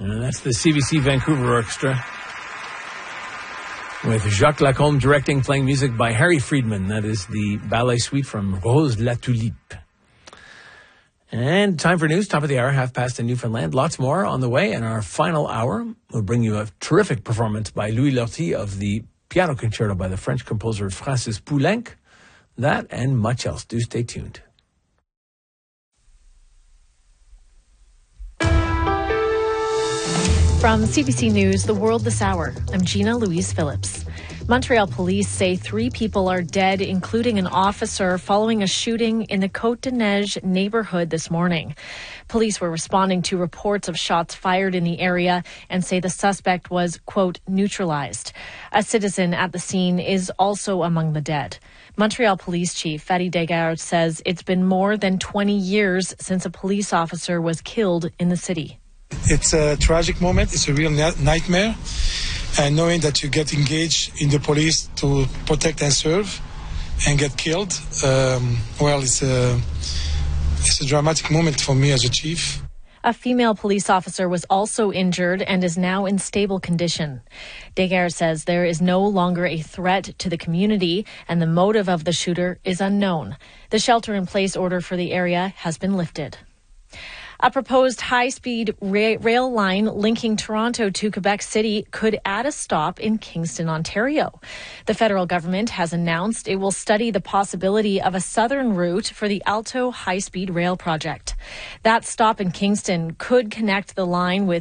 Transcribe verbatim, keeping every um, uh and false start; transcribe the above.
And that's the C B C Vancouver Orchestra with Jacques Lacombe directing, playing music by Harry Friedman. That is the ballet suite from Rose la Tulipe. And time for news, top of the hour, half past in Newfoundland. Lots more on the way. In our final hour, we'll bring you a terrific performance by Louis Lortie of the piano concerto by the French composer Francis Poulenc. That and much else. Do stay tuned. From C B C News, The World This Hour, I'm Gina Louise Phillips. Montreal police say three people are dead, including an officer, following a shooting in the Côte-des-Neiges neighborhood this morning. Police were responding to reports of shots fired in the area and say the suspect was, quote, neutralized. A citizen at the scene is also among the dead. Montreal Police Chief Fadi Desgares says it's been more than twenty years since a police officer was killed in the city. It's a tragic moment. It's a real nightmare. And knowing that you get engaged in the police to protect and serve and get killed, um, well, it's a, it's a dramatic moment for me as a chief. A female police officer was also injured and is now in stable condition. Desgares says there is no longer a threat to the community and the motive of the shooter is unknown. The shelter-in-place order for the area has been lifted. A proposed high-speed ra- rail line linking Toronto to Quebec City could add a stop in Kingston, Ontario. The federal government has announced it will study the possibility of a southern route for the Alto high-speed rail project. That stop in Kingston could connect the line with